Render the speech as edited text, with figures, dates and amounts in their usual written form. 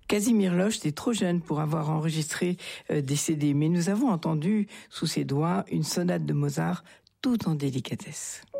Casimir Loche était trop jeune pour avoir enregistré des CD, mais nous avons entendu sous ses doigts une sonate de Mozart tout en délicatesse.